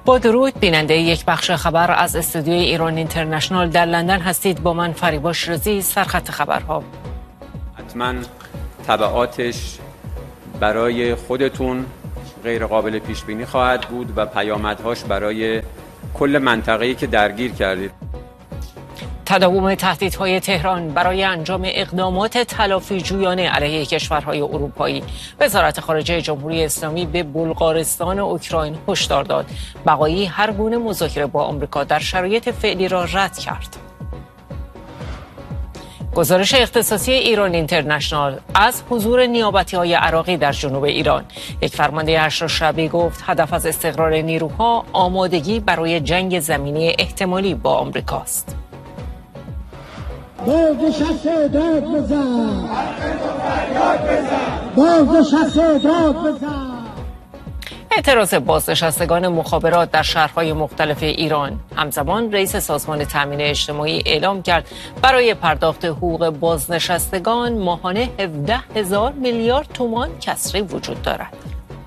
با درود، بیننده یک بخش خبر از استودیوی ایران اینترنشنال در لندن هستید. با من فریبا شیرازی. سرخط خبرها: حتما تبعاتش برای خودتون غیر قابل پیش بینی خواهد بود و پیامدهاش برای کل منطقه‌ای که درگیر کردید. تداوم تهدیدهای تهران برای انجام اقدامات تلافی‌جویانه علیه کشورهای اروپایی. وزارت خارجه جمهوری اسلامی به بلغارستان و اوکراین هشدار داد بقایی هر گونه مذاکره با آمریکا در شرایط فعلی را رد کرد. گزارش اختصاصی ایران اینترنشنال از حضور نیابتی‌های عراقی در جنوب ایران. یک فرمانده اشراف‌شعبی گفت هدف از استقرار نیروها آمادگی برای جنگ زمینی احتمالی با آمریکاست. بازنشسته اعداد بزن، بازنشسته اعداد بزن. اعتراض بازنشستگان مخابرات در شهرهای مختلف ایران. همزمان رئیس سازمان تامین اجتماعی اعلام کرد برای پرداخت حقوق بازنشستگان ماهانه 17,000 میلیارد تومان کسری وجود دارد.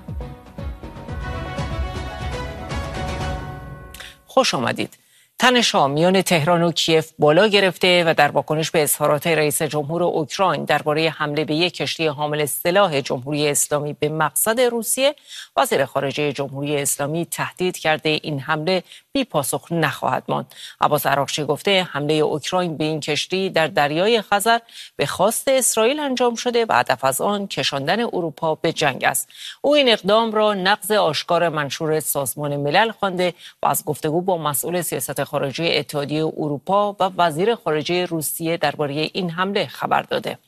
خوش آمدید. تنش‌ها میان تهران و کیف بالا گرفته و در واکنش به اظهارات رئیس جمهور اوکراین درباره حمله به یک کشتی حامل سلاح جمهوری اسلامی به مقصد روسیه، وزیر خارجه جمهوری اسلامی تهدید کرده این حمله بی پاسخ نخواهد ماند. عباس عراقچی گفته حمله اوکراین به این کشتی در دریای خزر به خواست اسرائیل انجام شده و هدف از آن کشاندن اروپا به جنگ است. او این اقدام را نقض آشکار منشور سازمان ملل خوانده و از گفتگو با مسئول سیاست خارجه اتحادیه اروپا و وزیر خارجه روسیه درباره این حمله خبر داده.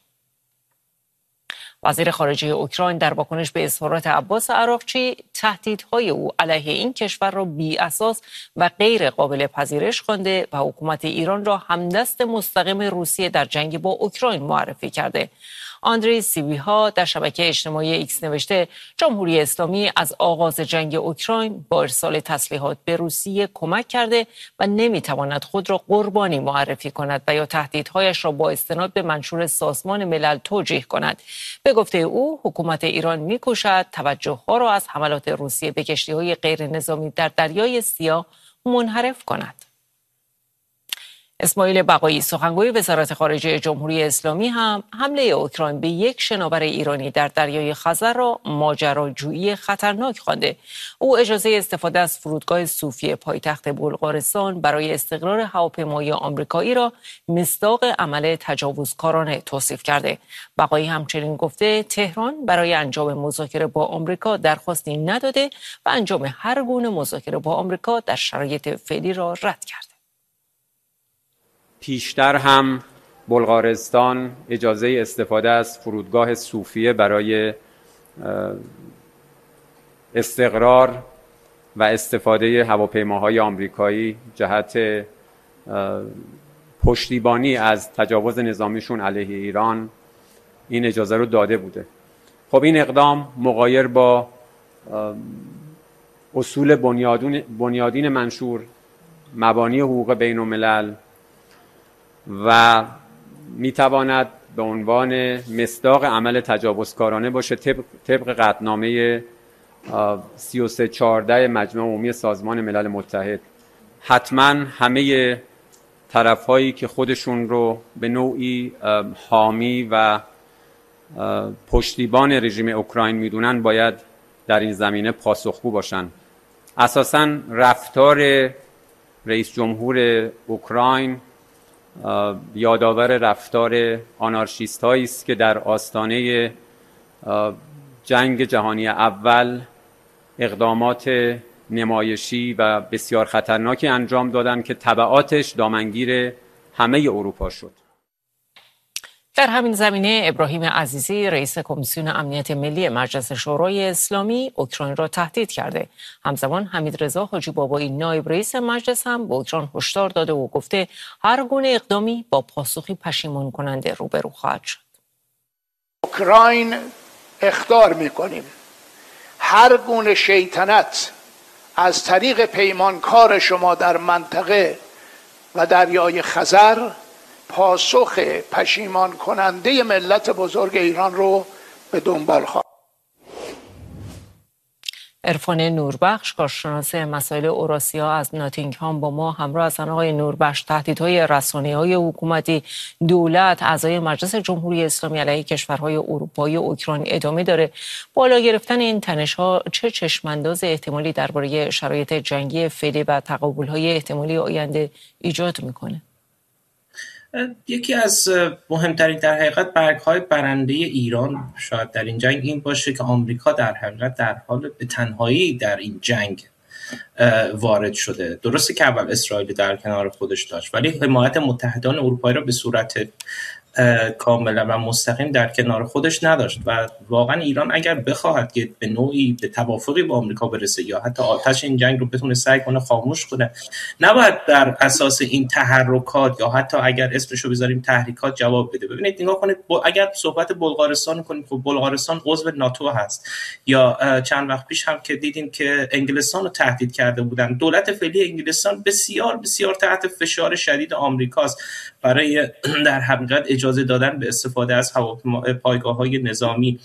وزیر خارجه اوکراین در واکنش به اظهارات عباس عراقچی تهدیدهای او علیه این کشور را بی اساس و غیر قابل پذیرش خوانده و حکومت ایران را همدست مستقیم روسیه در جنگ با اوکراین معرفی کرده. آندری سیویها در شبکه اجتماعی ایکس نوشته جمهوری اسلامی از آغاز جنگ اوکراین با ارسال تسلیحات به روسیه کمک کرده و نمیتواند خود را قربانی معرفی کند و یا تهدیدهایش را با استناد به منشور سازمان ملل توجیه کند. به گفته او حکومت ایران میکوشد توجه ها را از حملات روسیه به کشتی‌های غیر نظامی در دریای سیاه منحرف کند. اسماعیل بقایی سخنگوی وزارت خارجه جمهوری اسلامی هم حمله اوکراین به یک شناور ایرانی در دریای خزر را ماجراجویی خطرناک خوانده. او اجازه استفاده از فرودگاه صوفیه پایتخت بلغارستان برای استقرار هواپیمای آمریکایی را مصداق عمل تجاوزکارانه توصیف کرده. بقایی همچنین گفته تهران برای انجام مذاکره با آمریکا درخواستی نداده و انجام هر گونه مذاکره با آمریکا در شرایط فعلی را رد کرده. پیشتر هم بلغارستان اجازه استفاده از فرودگاه صوفیه برای استقرار و استفاده هواپیماهای آمریکایی جهت پشتیبانی از تجاوز نظامیشون علیه ایران این اجازه رو داده بوده. خب این اقدام مغایر با اصول بنیادین منشور، مبانی حقوق بین الملل و میتواند به عنوان مصداق عمل تجاوزکارانه باشه طبق قطعنامه 3314 مجمع عمومی سازمان ملل متحد. حتما همه طرف‌هایی که خودشون رو به نوعی حامی و پشتیبان رژیم اوکراین میدونن باید در این زمینه پاسخگو باشن. اساساً رفتار رئیس جمهور اوکراین یادآور رفتار آنارشیست هایی است که در آستانه جنگ جهانی اول اقدامات نمایشی و بسیار خطرناکی انجام دادند که تبعاتش دامنگیر همه اروپا شد. در همین زمینه ابراهیم عزیزی رئیس کمیسیون امنیت ملی مجلس شورای اسلامی اوکراین را تهدید کرده. همزمان حمیدرضا حاجی بابایی نایب رئیس مجلس هم به اوکراین هشدار داده و گفته هر گونه اقدامی با پاسخی پشیمان کننده روبرو خواهد شد. اوکراین اخطار می‌کنیم هر گونه شیطنت از طریق پیمانکار شما در منطقه و دریای خزر پاسخ پشیمان کننده ملت بزرگ ایران رو به دنبال خواهد. عرفان نوربخش، کارشناس مسائل اوراسیا از ناتینگهام با ما همراه هستند. آقای نوربخش، تهدیدهای رسانه‌های حکومتی دولت اعضای مجلس جمهوری اسلامی علیه کشورهای اروپایی و اوکراین ادامه داره. بالا گرفتن این تنش‌ها چه چشم‌انداز احتمالی درباره شرایط جنگی فعلی و تقابل‌های احتمالی آینده ایجاد میکنه؟ یکی از مهمترین در حقیقت برگ‌های برنده ایران شاید در این جنگ این باشه که آمریکا در حقیقت در حال به تنهایی در این جنگ وارد شده. درسته که اول اسرائیل در کنار خودش داشت، ولی حمایت متحدان اروپایی را به صورت کاملا و مستقیم در کنار خودش نداشت و واقعا ایران اگر بخواهد که به نوعی به توافقی با آمریکا برسه یا حتی آتش این جنگ رو بتونه سعی کنه خاموش کنه، نباید بر اساس این تحرکات یا حتی اگر اسمشو بذاریم تحریکات جواب بده. ببینید نگاه کنید، اگر صحبت بلغارستان کنیم، خب بلغارستان عضو ناتو هست، یا چند وقت پیش هم که دیدیم که انگلستان رو تهدید کرده بودن. دولت فعلی انگلستان بسیار بسیار تحت فشار شدید آمریکاست برای در حقیقت اجازه دادن به استفاده از پایگاه‌های نظامی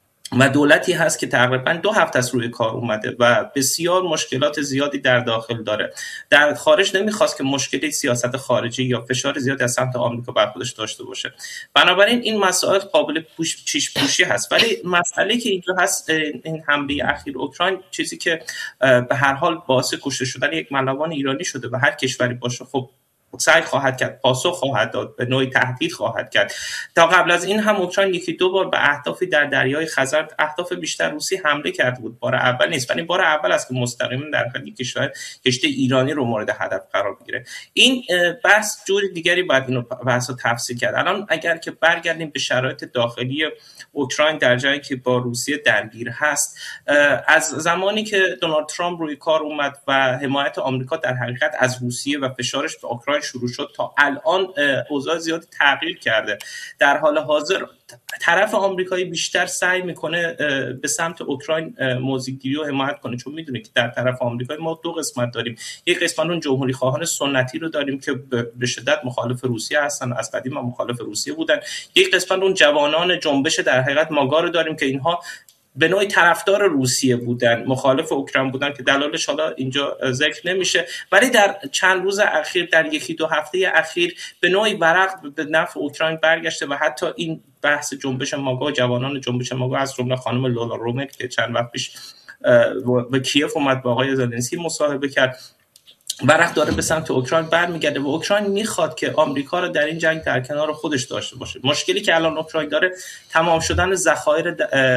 و دولتی هست که تقریباً 2 هفته از روی کار اومده و بسیار مشکلات زیادی در داخل داره. در خارج نمیخواست که مشکلی سیاست خارجی یا فشار زیادی از سمت آمریکا بر خودش داشته باشه. بنابراین این مسائل قابل چشم پوشی هست، ولی مسئله که اینجا هست، این حمله اخیر اوکراین، چیزی که به هر حال باعث کشته شدن یک ملوان ایرانی شده و هر کشوری باشه خب سعی خواهد کرد، پاسخ خواهد داد، به نوعی تهدید خواهد کرد. تا قبل از این هم اوکراین 1-2 بار به اهدافی در دریای خزر، اهداف بیشتر روسی حمله کرده بود. بار اول نیست، ولی بار اول است که مستقیما در خدمت کشتی ایرانی رو مورد هدف قرار بگیره. این بحث جور دیگری باید اینو بحثو تفسیر کرد. الان اگر که برگردیم به شرایط داخلی اوکراین در جایی که با روسیه درگیر هست، از زمانی که دونالد ترامپ روی کار اومد و حمایت آمریکا در حقیقت از روسیه و فشارش به اوکراین شروع شد تا الان اوضاع زیاد تغییر کرده. در حال حاضر طرف آمریکایی بیشتر سعی میکنه به سمت اوکراین موضع‌گیری و حمایت کنه، چون میدونه که در طرف آمریکایی ما 2 قسمت داریم. یک قسمت اون جمهوری خواهان سنتی رو داریم که به شدت مخالف روسیه هستن، از قدیم هم مخالف روسیه بودن. یک قسمت اون جوانان جنبش در حقیقت ماگا رو داریم که اینها به نوعی طرفدار روسیه بودن، مخالف اوکراین بودن که دلایلش حالا اینجا ذکر نمیشه، ولی در چند روز اخیر، در 1-2 هفته اخیر به نوعی ورق به نفع اوکراین برگشته و حتی این بحث جنبش ماگا، جوانان جنبش ماگا از جمله خانم لولا رومک که چند وقت پیش به کیف اومد با آقای زلنسکی مصاحبه کرد، ورق داره به سمت اوکراین برمیگرده و اوکراین میخواد که آمریکا رو در این جنگ در کنار خودش داشته باشه. مشکلی که الان اوکراین داره تمام شدن ذخایر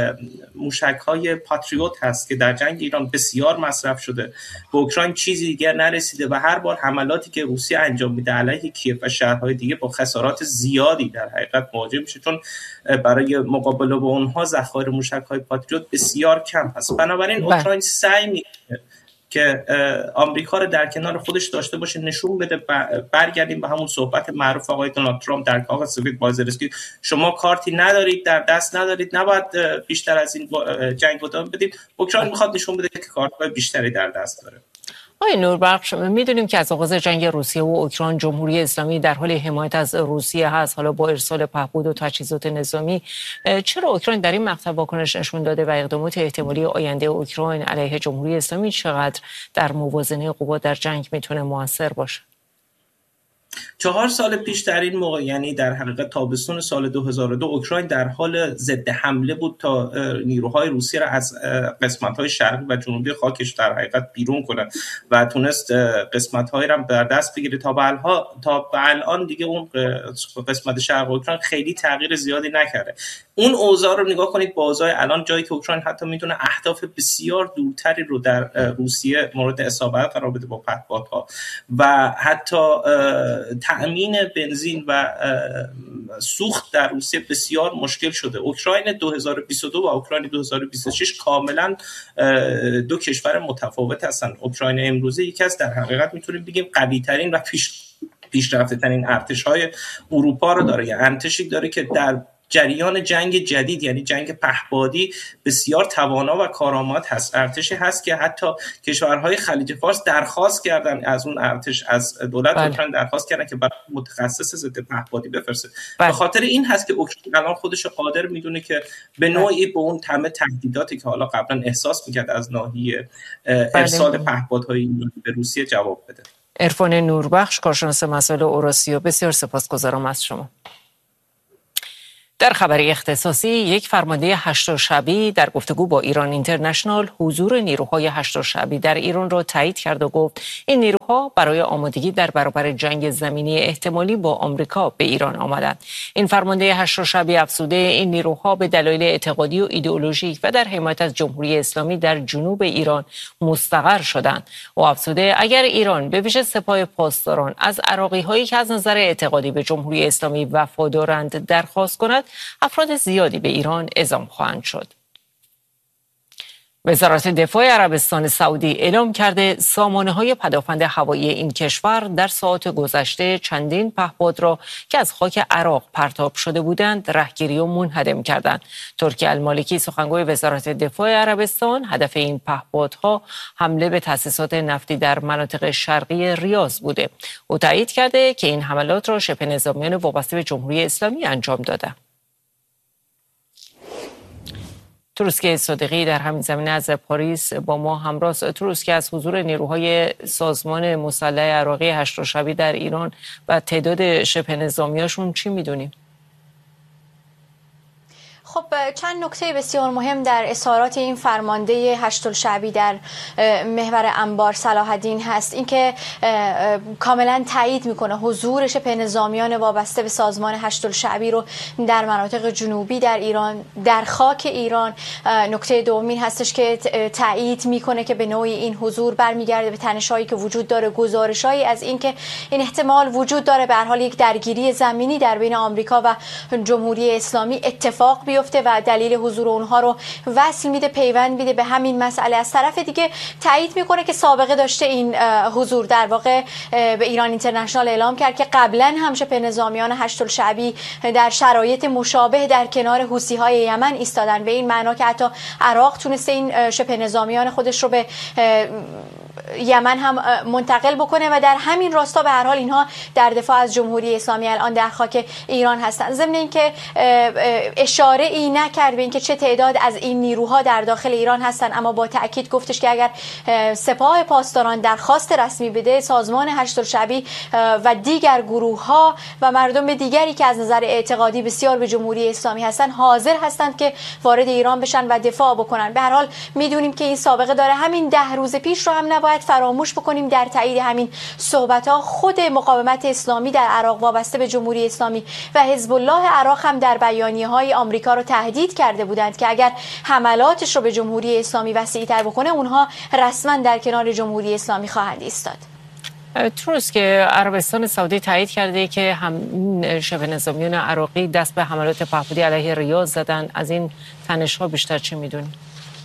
موشک‌های پاتریوت هست که در جنگ ایران بسیار مصرف شده. به اوکراین چیزی دیگر نرسیده و هر بار حملاتی که روسیه انجام میده علیه کیف و شهرهای دیگه با خسارات زیادی در حقیقت مواجه میشه، چون برای مقابله با اونها ذخایر موشک‌های پاتریوت بسیار کم هست. بنابراین اوکراین سعی میکنه که آمریکا رو در کنار خودش داشته باشه، نشون بده. برگردیم به همون صحبت معروف آقای دونالد ترامپ در کاخ سفید با زلنسکی، شما کارتی ندارید، در دست ندارید، نباید بیشتر از این جنگ ادامه بدید. اوکراین میخواد نشون بده که کارت‌های بیشتری در دست داره. آقای نوربخش، میدونیم که از آغاز جنگ روسیه و اوکراین جمهوری اسلامی در حال حمایت از روسیه هست، حالا با ارسال پهپاد و تجهیزات نظامی. چرا اوکراین در این مقطع واکنش نشون داده و اقدامات احتمالی آینده اوکراین علیه جمهوری اسلامی چقدر در موازنه قوا در جنگ میتونه موثر باشه؟ 4 سال پیش در این موقع، یعنی در حقیقت تابستون سال 2002، اوکراین در حال ضد حمله بود تا نیروهای روسیه را از قسمت‌های شرقی و جنوبی خاکش در حقیقت بیرون کنه و تونست قسمت‌هایی را در دست بگیره. تا به الان دیگه اون قسمت شرق اوکراین خیلی تغییر زیادی نکرده. اون اوضاع رو نگاه کنید با اوضاع الان، جایی که اوکراین حتی میتونه اهداف بسیار دورتری رو در روسیه مورد اصابت قرار بده با پهپادها و حتی تأمین بنزین و سوخت در روسیه بسیار مشکل شده. اوکراین 2022 و اوکراین 2026 کاملا 2 کشور متفاوت هستند. اوکراین امروزه یکی از در حقیقت میتونیم بگیم قوی‌ترین و پیشرفته‌ترین ارتش‌های اروپا رو داره، یعنی ارتشی داره که در جریان جنگ جدید یعنی جنگ پهپادی بسیار توانا و کارآمد هست. ارتشی هست که حتی کشورهای خلیج فارس درخواست کردن از اون ارتش، از دولت اوکراین درخواست کردن که برای متخصص ضد پهپادی بفرسته. به خاطر این هست که اوکراین الان خودش قادر میدونه که به نوعی به اون تمام تهدیداتی که حالا قبلا احساس میکرد از ناحیه ارسال پهپادهای به روسیه جواب بده. عرفان نوربخش، کارشناس مسائل اوراسیا، بسیار سپاسگزارم از شما. در خبری اختصاصی، یک فرمانده هشت‌الشعبی در گفتگو با ایران اینترنشنال حضور نیروهای هشت‌الشعبی در ایران را تایید کرد و گفت این نیروها برای آمادگی در برابر جنگ زمینی احتمالی با آمریکا به ایران آمدند. این فرمانده هشت‌الشعبی افزوده این نیروها به دلایل اعتقادی و ایدئولوژیک و در حمایت از جمهوری اسلامی در جنوب ایران مستقر شدند. و افزوده اگر ایران به ویژه سپاه پاسداران از عراقی‌هایی که از نظر اعتقادی به جمهوری اسلامی وفادارند درخواست کند، افراد زیادی به ایران اعزام خواهند شد. وزارت دفاع عربستان سعودی اعلام کرده سامانه‌های پدافند هوایی این کشور در ساعات گذشته چندین پهپاد را که از خاک عراق پرتاب شده بودند رهگیری و منهدم کردند. ترکی المالکی، سخنگوی وزارت دفاع عربستان، هدف این پهپادها حمله به تأسیسات نفتی در مناطق شرقی ریاض بوده. او تایید کرده که این حملات را شبه نظامیان وابسته به جمهوری اسلامی انجام دادند. تروسکه صادقی در همین زمینه از پاریس با ما همراه است. تروسکه، از حضور نیروهای سازمان مسلح عراقی هشت‌الشعبی در ایران و تعداد شبه نظامیاشون چی میدونیم؟ خب چند نکته بسیار مهم در اظهارات این فرمانده هشت‌الشعبی در محور انبار صلاح الدین هست. اینکه کاملا تایید میکنه حضور شبه نظامیان وابسته به سازمان هشت‌الشعبی رو در مناطق جنوبی در ایران، در خاک ایران. نکته دومی هستش که تایید میکنه که به نوعی این حضور برمیگرده به تنش‌هایی که وجود داره، گزارش‌هایی از اینکه این احتمال وجود داره به هر حال یک درگیری زمینی در بین آمریکا و جمهوری اسلامی اتفاق بیفته و دلیل حضور اونها رو وصل میده، پیوند میده به همین مسئله. از طرف دیگه تایید میکنه که سابقه داشته این حضور. در واقع به ایران اینترنشنال اعلام کرد که قبلا هم شبه نظامیان هشت‌الشعبی در شرایط مشابه در کنار حوثی‌های یمن ایستادن، به این معنا که حتی عراق تونسته این شبه نظامیان خودش رو به یمن هم منتقل بکنه و در همین راستا به هر حال اینها در دفاع از جمهوری اسلامی الان در خاک ایران هستند. ضمن اینکه اشاره ای نکرد به اینکه چه تعداد از این نیروها در داخل ایران هستند، اما با تاکید گفتش که اگر سپاه پاسداران درخواست رسمی بده، سازمان هشت‌الشعبی و دیگر گروه‌ها و مردم دیگری که از نظر اعتقادی بسیار به جمهوری اسلامی هستند حاضر هستند که وارد ایران بشن و دفاع بکنن. به هر حال میدونیم که این سابقه داره. همین 10 روز پیش رو هم نباید فراموش بکنیم در تایید همین صحبت‌ها خود مقاومت اسلامی در عراق وابسته به جمهوری اسلامی و حزب الله عراق هم در بیانیه‌های آمریکا رو تهدید کرده بودند که اگر حملاتش رو به جمهوری اسلامی وسیع‌تر بکنه اونها رسما در کنار جمهوری اسلامی خواهند ایستاد. تروسکه عربستان سعودی تایید کرده که هم شبه نظامیان عراقی دست به حملات پهپادی علیه ریاض زدن. از این تنش‌ها بیشتر چی می‌دونید؟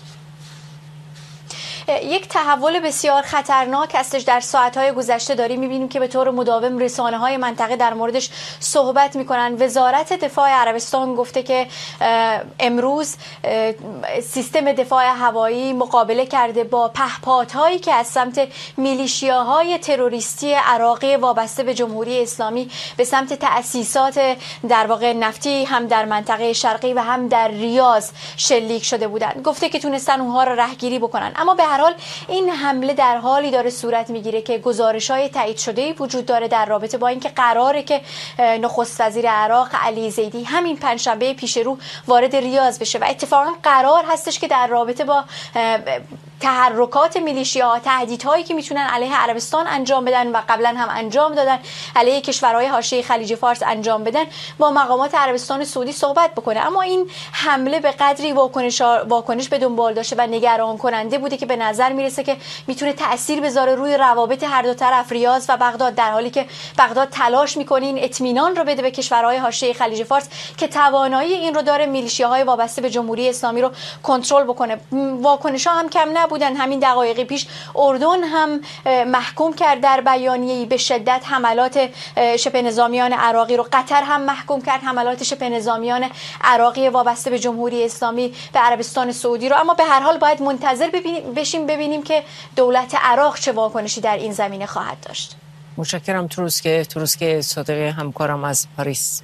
یک تحول بسیار خطرناک هستش در ساعت‌های گذشته داریم می‌بینیم که به طور مداوم رسانه‌های منطقه در موردش صحبت می‌کنن. وزارت دفاع عربستان گفته که امروز سیستم دفاع هوایی مقابله کرده با پهپادهایی که از سمت میلیشیاهای تروریستی عراقی وابسته به جمهوری اسلامی به سمت تأسیسات در واقع نفتی هم در منطقه شرقی و هم در ریاض شلیک شده بودند. گفته که تونستن اونها را رهگیری بکنن، اما به هر حال این حمله در حالی داره صورت میگیره که گزارش‌های تایید شده‌ای وجود داره در رابطه با اینکه قراره که نخست وزیر عراق علی زیدی همین پنجشنبه پیش رو وارد ریاض بشه و اتفاقا قرار هستش که در رابطه با تحرکات میلیشیاها، تهدیدهایی که میتونن علیه عربستان انجام بدن و قبلا هم انجام دادن، علیه کشورهای حاشیه خلیج فارس انجام بدن، با مقامات عربستان سعودی صحبت بکنه. اما این حمله به قدری واکنش به دنبال داشته و نگران کننده بوده که به نظر میرسه که میتونه تأثیر بذاره روی روابط هر دو طرف، ریاض و بغداد، در حالی که بغداد تلاش میکنه این اطمینان رو بده به کشورهای حاشیه خلیج فارس که توانایی این رو داره میلیشیاهای وابسته به جمهوری اسلامی رو کنترل بکنه. واکنش‌ها هم کم نبودن. همین دقایقی پیش اردن هم محکوم کرد در بیانیه‌ای به شدت حملات شبه نظامیان عراقی رو. قطر هم محکوم کرد حملات شبه نظامیان عراقی وابسته به جمهوری اسلامی به عربستان سعودی رو. اما به هر حال باید منتظر ببینیم که دولت عراق چه واکنشی در این زمینه خواهد داشت. متشکرم. تروسکه صادقی همکارم از پاریس.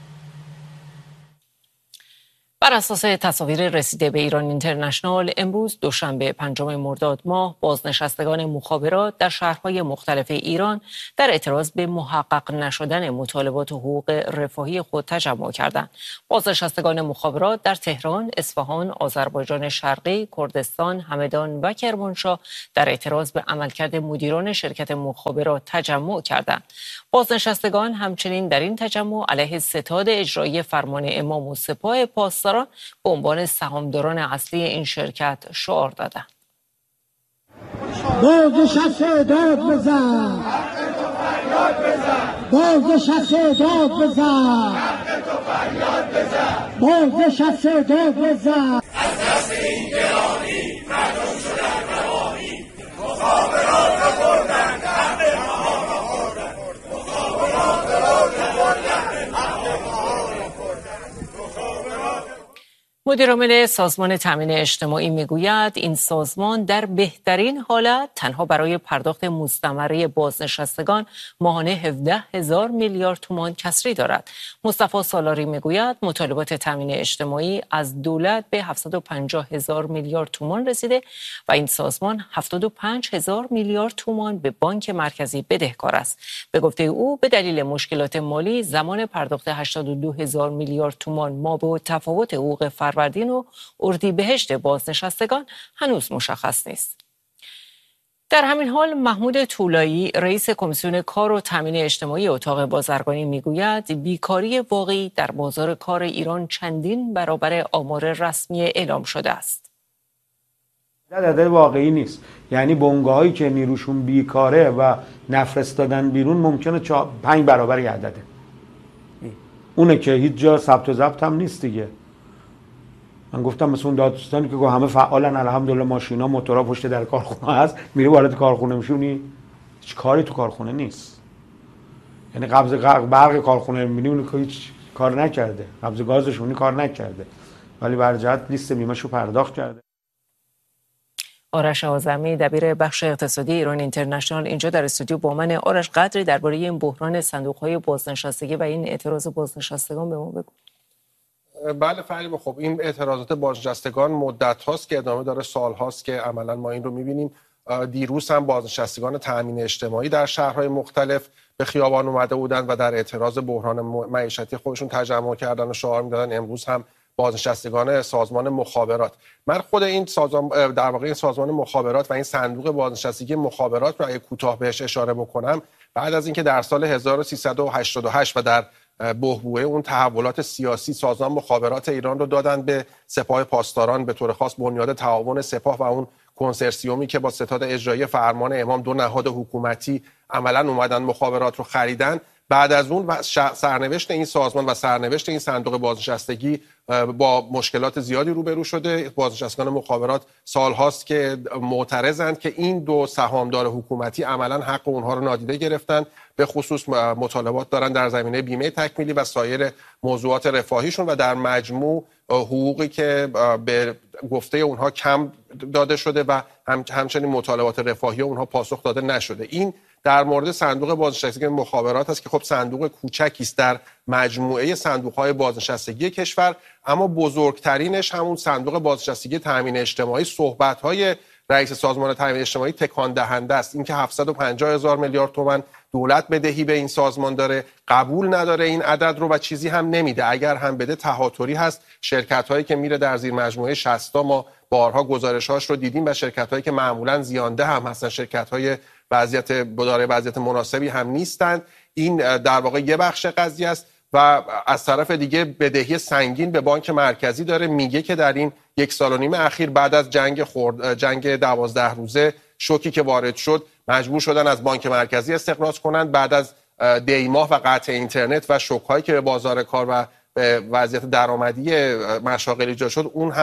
بر اساس تصاویر رسیده به ایران اینترنشنال، امروز دوشنبه 5 مرداد ماه بازنشستگان مخابرات در شهرهای مختلف ایران در اعتراض به محقق نشدن مطالبات حقوق رفاهی خود تجمع کردند. بازنشستگان مخابرات در تهران، اصفهان، آذربایجان شرقی، کردستان، همدان و کرمانشاه در اعتراض به عملکرد مدیران شرکت مخابرات تجمع کردند. بازنشستگان همچنین در این تجمع علیه ستاد اجرایی فرمان امام و سپاه پاسداران به عنوان سهامداران اصلی این شرکت شعار دادند. بازنشسته داد بزن، بازنشسته داد بزن، بازنشسته داد بزن. از دست این گرانی مردم شدن رهایی، مخابرات بردن حق ما را بردن، مخابرات بردن حق ما را بردن. مدیرعامل سازمان تامین اجتماعی میگوید این سازمان در بهترین حالت تنها برای پرداخت مستمره بازنشستگان ماهانه 17,000 میلیارد تومان کسری دارد. مصطفی سالاری میگوید مطالبات تامین اجتماعی از دولت به 750,000 میلیارد تومان رسیده و این سازمان 75,000 میلیارد تومان به بانک مرکزی بدهکار است. به گفته او به دلیل مشکلات مالی زمان پرداخت 82,000 میلیارد تومان مابعد تفاوت حقوق فروردین و اردیبهشت بازنشستگان هنوز مشخص نیست. در همین حال محمود طولایی رئیس کمیسیون کار و تامین اجتماعی اتاق بازرگانی میگوید بیکاری واقعی در بازار کار ایران چندین برابر آمار رسمی اعلام شده است. عدد واقعی نیست، یعنی بنگاهایی که نیروشون بیکاره و نفرستادن بیرون ممکنه 5 برابر عدده. اونه که هیچ جا ثبت و ضبط هم نیست دیگه. من گفتم مثلا اون دادستانی که همه فعالن الحمدلله، ماشینا موتورا پشت در کارخونه هست، میری وارد کارخونه میشی اونی هیچ کاری تو کارخونه نیست. یعنی قبض برق کارخونه میبینی اون که هیچ کار نکرده، قبض گازش اونی کار نکرده، ولی بر جهت لیست بیمه‌شو پرداخت کرده. آرش آذمی دبیر بخش اقتصادی ایران اینترنشنال اینجا در استودیو با من. آرش، قدری درباره این بحران صندوق‌های بازنشستگی و این اعتراض بازنشستگان به ما بگو. بله فریبا، خب این اعتراضات بازنشستگان مدت هاست که ادامه داره، سال هاست که عملا ما این رو می‌بینیم. دیروز هم بازنشستگان تامین اجتماعی در شهرهای مختلف به خیابان اومده بودند و در اعتراض بحران معیشتی خودشون تجمع کردن و شعار می‌دادن. امروز هم بازنشستگان سازمان مخابرات، من خود این سازمان در واقع این سازمان مخابرات و این صندوق بازنشستگی مخابرات رو اگه کوتاه بهش اشاره بکنم، بعد از اینکه در سال 1388 و در بحبوحه اون تحولات سیاسی سازمان مخابرات ایران رو دادن به سپاه پاسداران، به طور خاص بنیاد تعاون سپاه و اون کنسرسیومی که با ستاد اجرایی فرمان امام، دو نهاد حکومتی عملاً اومدن مخابرات رو خریدن. بعد از اون سرنوشت این سازمان و سرنوشت این صندوق بازنشستگی با مشکلات زیادی روبرو شده. بازنشستگان مخابرات سالهاست که معترضند که این دو سهامدار حکومتی عملاً حق اونها رو نادیده گرفتن، به خصوص مطالبات دارن در زمینه بیمه تکمیلی و سایر موضوعات رفاهیشون و در مجموع حقوقی که به گفته اونها کم داده شده و همچنین مطالبات رفاهی اونها پاسخ داده نشده. این در مورد صندوق بازنشستگی مخابرات است که خب صندوق کوچکی است در مجموعه صندوق‌های بازنشستگی کشور، اما بزرگترینش همون صندوق بازنشستگی تامین اجتماعی. صحبت‌های رئیس سازمان تامین اجتماعی تکان دهنده است. اینکه 750,000 میلیارد تومان دولت بدهی به این سازمان داره، قبول نداره این عدد رو و چیزی هم نمیده. اگر هم بده تهاتری هست. شرکت‌هایی که میره در زیر مجموعه 60 ما بارها گزارش‌هاش رو دیدیم و شرکت‌هایی که معمولاً زیانده هم هستن، شرکت‌های دارای وضعیت مناسبی هم نیستند. این در واقع یه بخش قضیه است و از طرف دیگه بدهی سنگین به بانک مرکزی داره. میگه که در این 1.5 سال اخیر بعد از جنگ 12 روزه شوکی که وارد شد مجبور شدن از بانک مرکزی استقراض کنند. بعد از دیماه و قطع اینترنت و شوک‌هایی که به بازار کار و وضعیت درآمدی مشاغل ایجاد شد، اون هم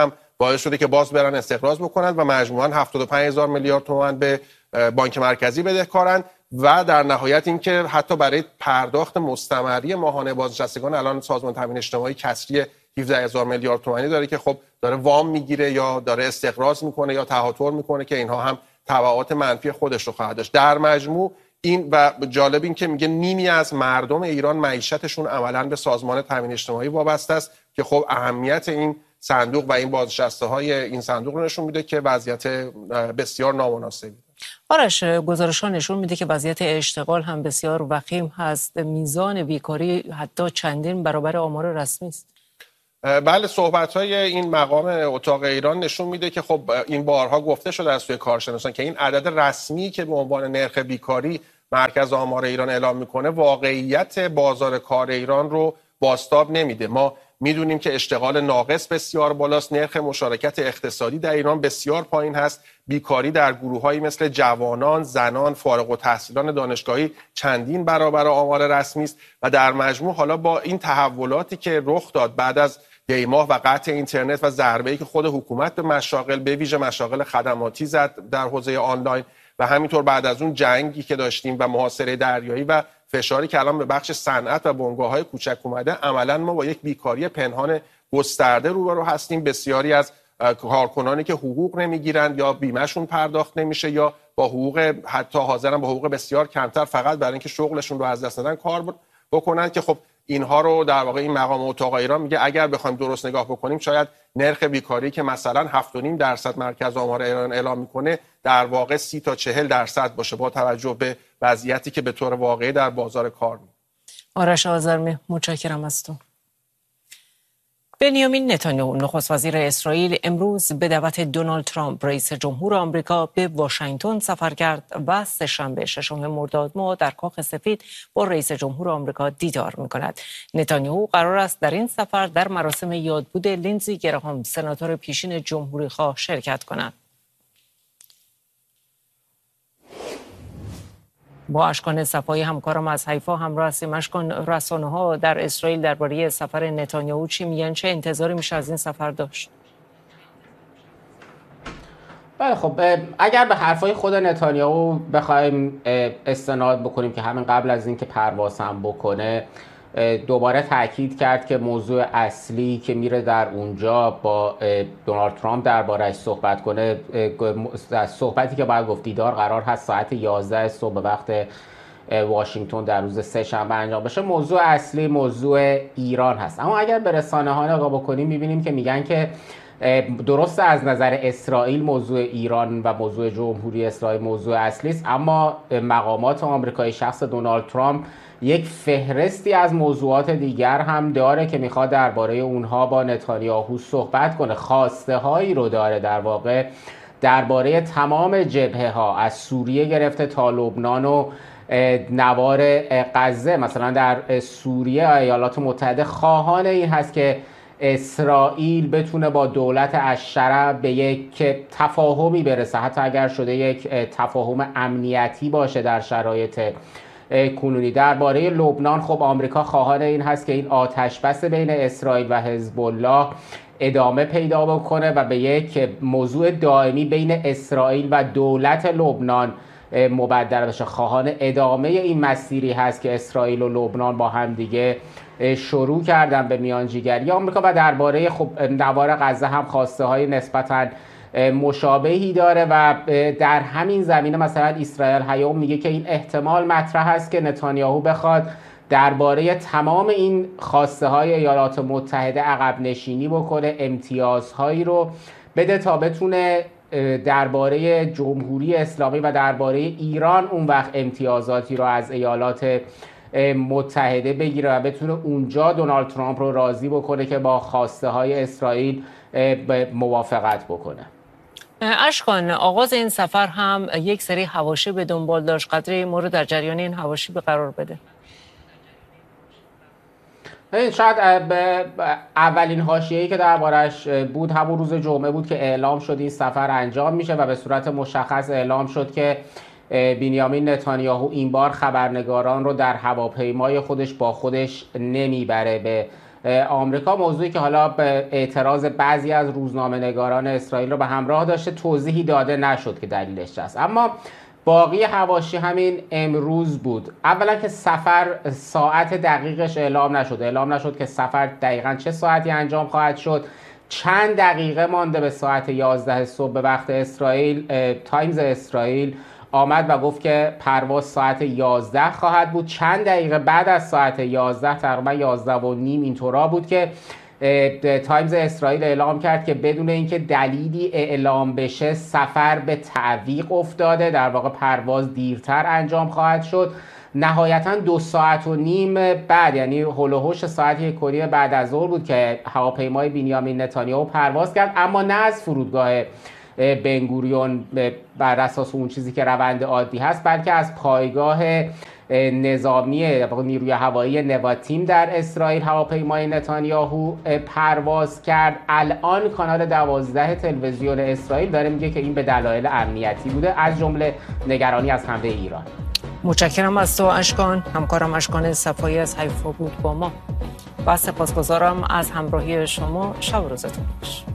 باعث شده که باز برن استخراج بکنند و مجموعاً 75,000 میلیارد تومان به بانک مرکزی بدهکارند و در نهایت اینکه حتی برای پرداخت مستمری ماهانه بازنشستگان الان سازمان تامین اجتماعی کسری 17,000 میلیارد تومانی داره که خب داره وام میگیره یا داره استخراج میکنه یا تهاتر میکنه که اینها هم تبعات منفی خودش رو خواهد داشت. در مجموع این و جالب این که میگه نیمی از مردم ایران معیشتشون عملاً به سازمان تامین اجتماعی وابسته است که خب اهمیت این صندوق و این بازنشسته‌های این صندوق رو نشون میده که وضعیت بسیار نامناسبی. آرش، گزارش‌ها نشون میده که وضعیت اشتغال هم بسیار وخیم هست، میزان بیکاری حتی چندین برابر آمار رسمی است. بله، صحبت‌های این مقام اتاق ایران نشون میده که خب این بارها گفته شده از سوی کارشناسان که این عدد رسمی که به عنوان نرخ بیکاری مرکز آمار ایران اعلام میکنه واقعیت بازار کار ایران رو بازتاب نمیده. ما میدونیم که اشتغال ناقص بسیار بالاست، نرخ مشارکت اقتصادی در ایران بسیار پایین هست، بیکاری در گروه‌هایی مثل جوانان، زنان، فارغ التحصیلان دانشگاهی چندین برابر آمار رسمی است و در مجموع حالا با این تحولاتی که رخ داد بعد از دیماه و قطع اینترنت و ضربه‌ای که خود حکومت به مشاغل به ویژه مشاغل خدماتی زد در حوزه آنلاین و همینطور بعد از اون جنگی که داشتیم و محاصره دریایی و فشاری که الان به بخش صنعت و بنگاه‌های کوچک اومده، عملاً ما با یک بیکاری پنهان گسترده روبرو هستیم. بسیاری از کارکنانی که حقوق نمیگیرند یا بیمهشون پرداخت نمیشه یا با حقوق حتی حاضرن با حقوق بسیار کمتر فقط برای اینکه شغلشون رو از دست ندن کار بکنن که خب اینها رو در واقع این مقام اتاق ایران میگه اگر بخوایم درست نگاه بکنیم شاید نرخ بیکاری که مثلا 7.5% مرکز آمار ایران اعلام میکنه در واقع 30 تا 40% باشه با توجه به وضعیتی که به طور واقعی در بازار کار میاد. آرش آذرمی، متشکرم از تو. بنیامین نتانیاهو نخست وزیر اسرائیل امروز به دعوت دونالد ترامپ رئیس جمهور آمریکا به واشنگتن سفر کرد و سه‌شنبه 6 مرداد ماه در کاخ سفید با رئیس جمهور آمریکا دیدار می‌کند. نتانیاهو قرار است در این سفر در مراسم یادبود لیندزی گراهام سناتور پیشین جمهوری‌خواه شرکت کند. با اشکان صفایی همکارم از حیفا همراه هستیم. اشکان، رسانه‌ها در اسرائیل درباره سفر نتانیاهو چی میگن؟ چه انتظاری میشه از این سفر داشت؟ بله خب اگر به حرفای خود نتانیاهو بخوایم استناد بکنیم که همین قبل از اینکه پرواز هم بکنه دوباره تاکید کرد که موضوع اصلی که میره در اونجا با دونالد ترامپ درباره‌اش صحبت کنه، صحبتی که باید گفت دیدار قرار هست ساعت 11 صبح به وقت واشنگتن در روز سه‌شنبه انجام بشه. موضوع اصلی موضوع ایران هست. اما اگر به رسانه‌ها نگاه بکنیم می‌بینیم که میگن که درست از نظر اسرائیل موضوع ایران و موضوع جمهوری اسرائیل موضوع اصلی است، اما مقامات آمریکایی شخص دونالد ترامپ یک فهرستی از موضوعات دیگر هم داره که میخواد درباره اونها با نتانیاهو صحبت کنه. خواسته هایی رو داره در واقع درباره تمام جبهه ها از سوریه گرفته تا لبنان و نوار غزه. مثلا در سوریه ایالات متحده خواهان این هست که اسرائیل بتونه با دولت الشرع به یک تفاهمی برسه، حتی اگر شده یک تفاهم امنیتی باشه در شرایط کنونی. درباره لبنان خب آمریکا خواهان این هست که این آتش بس بین اسرائیل و حزب الله ادامه پیدا بکنه و به یک موضوع دائمی بین اسرائیل و دولت لبنان مبدل بشه. خواهان ادامه این مسیری هست که اسرائیل و لبنان با هم دیگه شروع کردن به میانجیگری آمریکا. و درباره خب نوار غزه هم خواسته های نسبتاً مشابهی داره و در همین زمینه مثلا اسرائیل هیوم میگه که این احتمال مطرح است که نتانیاهو بخواد درباره تمام این خواسته های ایالات متحده عقب نشینی بکنه، امتیازهایی رو بده تا بتونه درباره جمهوری اسلامی و درباره ایران اون وقت امتیازاتی رو از ایالات متحده بگیره و بتونه اونجا دونالد ترامپ رو راضی بکنه که با خواسته های اسرائیل موافقت بکنه. اشکان، آغاز این سفر هم یک سری حواشی به دنبال داشت، قدری ما رو در جریان این حواشی به قرار بده. شاید اولین حاشیه‌ای که دربارش بود همون روز جمعه بود که اعلام شد این سفر انجام میشه و به صورت مشخص اعلام شد که بنیامین نتانیاهو این بار خبرنگاران رو در هواپیمای خودش با خودش نمیبره به آمریکا، موضوعی که حالا به اعتراض بعضی از روزنامه‌نگاران اسرائیل رو به همراه داشته، توضیحی داده نشد که دلیلش است. اما باقی حواشی همین امروز بود. اولا که سفر ساعت دقیقش اعلام نشد که سفر دقیقاً چه ساعتی انجام خواهد شد. چند دقیقه مانده به ساعت 11 صبح به وقت اسرائیل، تایمز اسرائیل آمد و گفت که پرواز ساعت 11 خواهد بود. چند دقیقه بعد از ساعت 11، تقریبا 11:30 اینطورا بود که تایمز اسرائیل اعلام کرد که بدون اینکه دلیلی اعلام بشه سفر به تعویق افتاده، در واقع پرواز دیرتر انجام خواهد شد. نهایتاً 2.5 ساعت بعد، یعنی هول و هوش ساعت 1 بعد از ظهر بود که هواپیمای بنیامین نتانیاهو پرواز کرد، اما نه از فرودگاه بنگوریون بر اساس اون چیزی که روند عادی هست، بلکه از پایگاه نظامی نیروی هوایی نواتیم در اسرائیل هواپیمای نتانیاهو پرواز کرد. الان کانال 12 تلویزیون اسرائیل داره میگه که این به دلایل امنیتی بوده، از جمله نگرانی از حمله ایران. متشکرم از تو اشکان. همکارم اشکان صفایی از حیفا بود با ما و سپاسگزارم از همراهی شما. شب و روزتون خوش.